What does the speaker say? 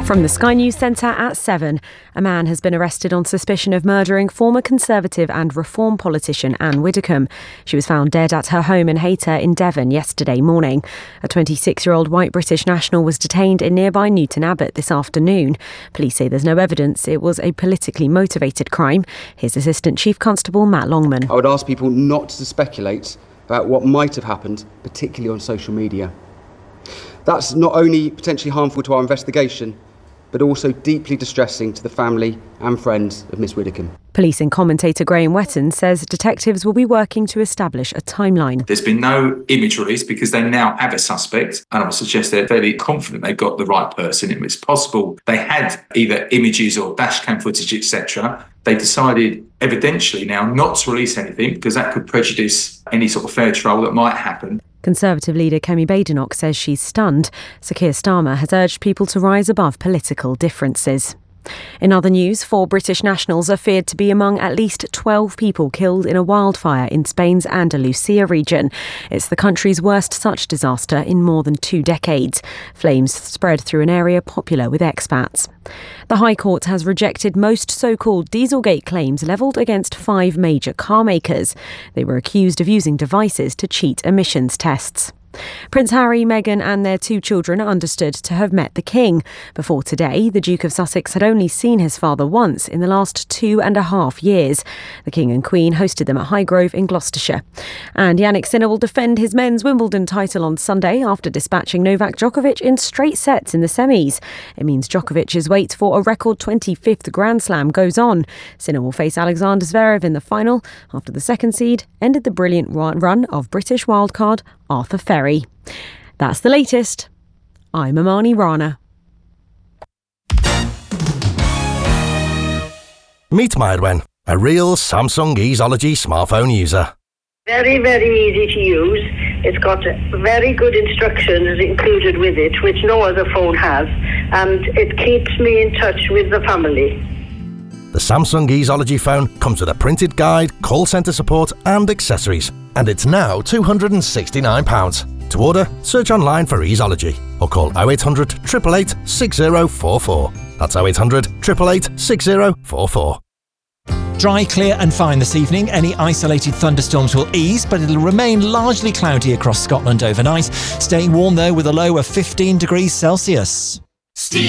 From the Sky News Centre at 7, a man has been arrested on suspicion of murdering former Conservative and Reform politician Anne Widdecombe. She was found dead at her home in Hayter in Devon yesterday morning. A 26-year-old white British national was detained in nearby Newton Abbot this afternoon. Police say there's no evidence it was a politically motivated crime. Here's Assistant Chief Constable Matt Longman. I would ask people not to speculate about what might have happened, particularly on social media. That's not only potentially harmful to our investigation, but also deeply distressing to the family and friends of Miss Widdecombe. Policing commentator Graham Wetton says detectives will be working to establish a timeline. There's been no image released because they now have a suspect, and I would suggest they're fairly confident they've got the right person. It's possible they had either images or dashcam footage, etc. They decided evidentially now not to release anything because that could prejudice any sort of fair trial that might happen. Conservative leader Kemi Badenoch says she's stunned. Sir Keir Starmer has urged people to rise above political differences. In other news, 4 British nationals are feared to be among at least 12 people killed in a wildfire in Spain's Andalusia region. It's the country's worst such disaster in more than 2 decades. Flames spread through an area popular with expats. The High Court has rejected most so-called Dieselgate claims levelled against 5 major car makers. They were accused of using devices to cheat emissions tests. Prince Harry, Meghan and their 2 children are understood to have met the King. Before today, the Duke of Sussex had only seen his father once in the last 2.5 years. The King and Queen hosted them at Highgrove in Gloucestershire. And Jannik Sinner will defend his men's Wimbledon title on Sunday after dispatching Novak Djokovic in straight sets in the semis. It means Djokovic's wait for a record 25th Grand Slam goes on. Sinner will face Alexander Zverev in the final after the second seed ended the brilliant run of British wildcard Arthur Ferry. That's the latest. I'm Amani Rana. Meet Myrwen, a real Samsung Easology smartphone user. Very, very easy to use. It's got very good instructions included with it, which no other phone has, and it keeps me in touch with the family. The Samsung Easology phone comes with a printed guide, call centre support and accessories. And it's now £269. To order, search online for Easology or call 0800 888 6044. That's 0800 888 6044. Dry, clear and fine this evening. Any isolated thunderstorms will ease, but it'll remain largely cloudy across Scotland overnight. Staying warm though with a low of 15 degrees Celsius.